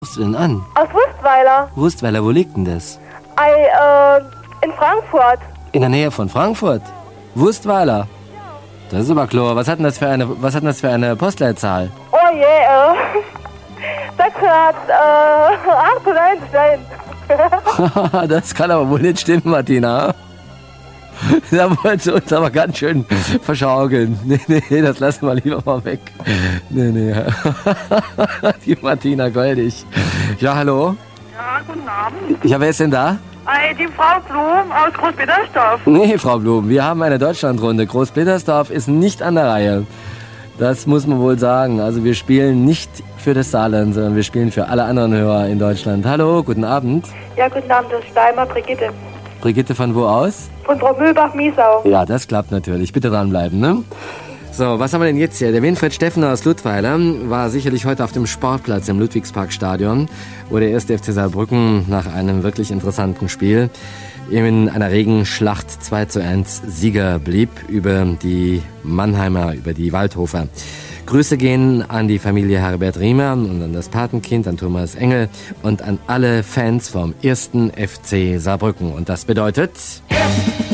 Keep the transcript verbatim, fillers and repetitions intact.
Rufst du denn an? Aus Wustweiler. Wustweiler, wo liegt denn das? Ei, äh, in Frankfurt. In der Nähe von Frankfurt? Wustweiler? Das ist aber klar. Was hat denn das für eine, was hat denn das für eine Postleitzahl? Oh je, äh, sechshundertachtundneunzig. Das kann aber wohl nicht stimmen, Martina. Da wollen sie uns aber ganz schön verschaukeln. Nee, nee, das lassen wir lieber mal weg. Nee, nee. Die Martina Goldig. Ja, hallo? Ja, guten Abend. Ja, wer ist denn da? Äh, die Frau Blum aus Großpetersdorf. Nee, Frau Blum, wir haben eine Deutschlandrunde. Großpetersdorf ist nicht an der Reihe. Das muss man wohl sagen. Also wir spielen nicht für das Saarland, sondern wir spielen für alle anderen Hörer in Deutschland. Hallo, guten Abend. Ja, guten Abend, das ist Steimer, Brigitte. Brigitte von wo aus? Von Bromühlbach-Miesau. Ja, das klappt natürlich. Bitte dranbleiben, ne? So, was haben wir denn jetzt hier? Der Winfried Steffner aus Ludweiler war sicherlich heute auf dem Sportplatz im Ludwigsparkstadion, wo der erste F C Saarbrücken nach einem wirklich interessanten Spiel in einer regen Schlacht zwei zu eins Sieger blieb über die Mannheimer, über die Waldhofer. Grüße gehen an die Familie Herbert Riemer und an das Patenkind, an Thomas Engel und an alle Fans vom ersten F C Saarbrücken. Und das bedeutet...